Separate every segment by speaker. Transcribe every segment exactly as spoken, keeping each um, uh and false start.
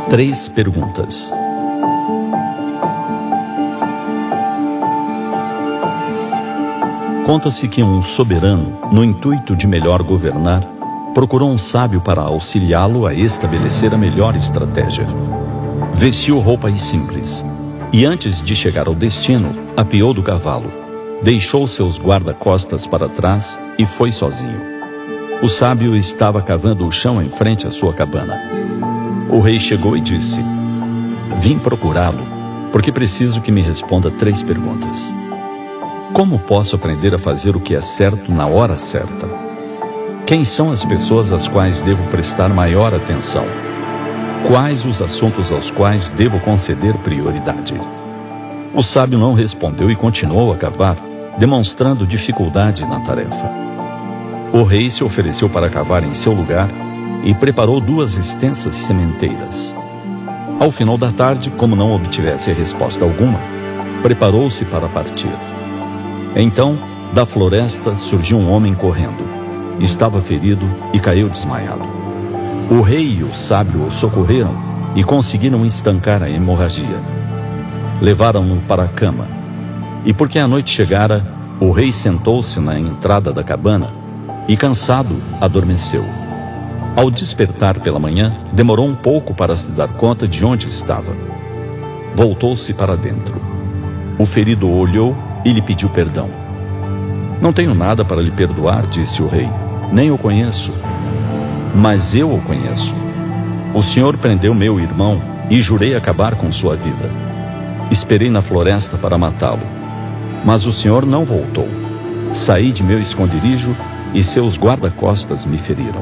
Speaker 1: Três perguntas. Conta-se que um soberano, no intuito de melhor governar, procurou um sábio para auxiliá-lo a estabelecer a melhor estratégia. Vestiu roupas simples e, antes de chegar ao destino, apeou do cavalo, deixou seus guarda-costas para trás e foi sozinho. O sábio estava cavando o chão em frente à sua cabana. O rei chegou e disse: "Vim procurá-lo, porque preciso que me responda três perguntas. Como posso aprender a fazer o que é certo na hora certa? Quem são as pessoas às quais devo prestar maior atenção? Quais os assuntos aos quais devo conceder prioridade?" O sábio não respondeu e continuou a cavar, demonstrando dificuldade na tarefa. O rei se ofereceu para cavar em seu lugar e preparou duas extensas sementeiras. Ao final da tarde, como não obtivesse resposta alguma, preparou-se para partir. Então, da floresta surgiu um homem correndo. Estava ferido e caiu desmaiado. O rei e o sábio o socorreram e conseguiram estancar a hemorragia. Levaram-no para a cama. E porque a noite chegara, o rei sentou-se na entrada da cabana e, cansado, adormeceu. Ao despertar pela manhã, demorou um pouco para se dar conta de onde estava. Voltou-se para dentro. O ferido olhou e lhe pediu perdão. "Não tenho nada para lhe perdoar", disse o rei. "Nem o conheço." "Mas eu o conheço. O senhor prendeu meu irmão e jurei acabar com sua vida. Esperei na floresta para matá-lo, mas o senhor não voltou. Saí de meu esconderijo e seus guarda-costas me feriram.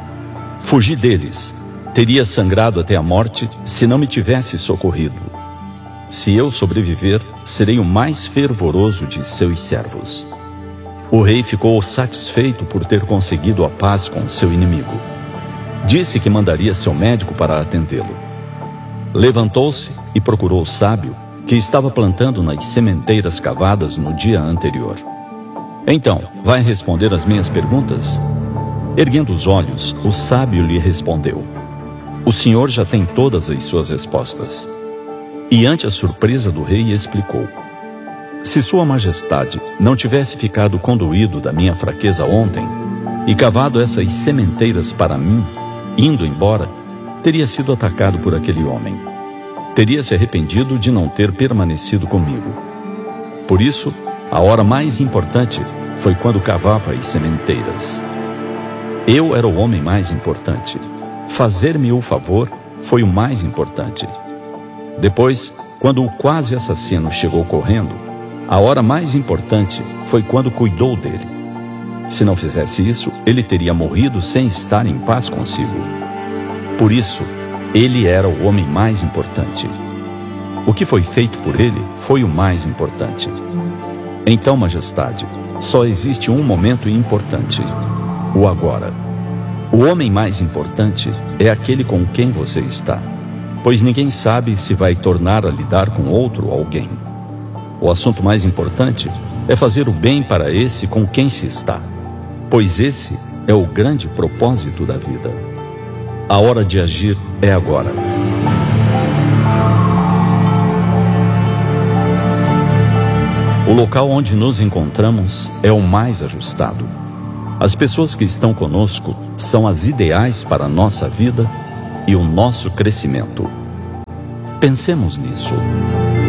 Speaker 1: Fugi deles. Teria sangrado até a morte se não me tivesse socorrido. Se eu sobreviver, serei o mais fervoroso de seus servos." O rei ficou satisfeito por ter conseguido a paz com seu inimigo. Disse que mandaria seu médico para atendê-lo. Levantou-se e procurou o sábio, que estava plantando nas sementeiras cavadas no dia anterior. "Então, vai responder as minhas perguntas?" Erguendo os olhos, o sábio lhe respondeu: "O senhor já tem todas as suas respostas." E ante a surpresa do rei explicou: "Se sua majestade não tivesse ficado conduído da minha fraqueza ontem e cavado essas sementeiras para mim, indo embora, teria sido atacado por aquele homem. Teria se arrependido de não ter permanecido comigo. Por isso, a hora mais importante foi quando cavava as sementeiras. Eu era o homem mais importante. Fazer-me o favor foi o mais importante. Depois, quando o quase assassino chegou correndo, a hora mais importante foi quando cuidou dele. Se não fizesse isso, ele teria morrido sem estar em paz consigo. Por isso, ele era o homem mais importante. O que foi feito por ele foi o mais importante. Então, majestade, só existe um momento importante: o agora. O homem mais importante é aquele com quem você está, pois ninguém sabe se vai tornar a lidar com outro alguém. O assunto mais importante é fazer o bem para esse com quem se está, pois esse é o grande propósito da vida. A hora de agir é agora." O local onde nos encontramos é o mais ajustado. As pessoas que estão conosco são as ideais para a nossa vida e o nosso crescimento. Pensemos nisso.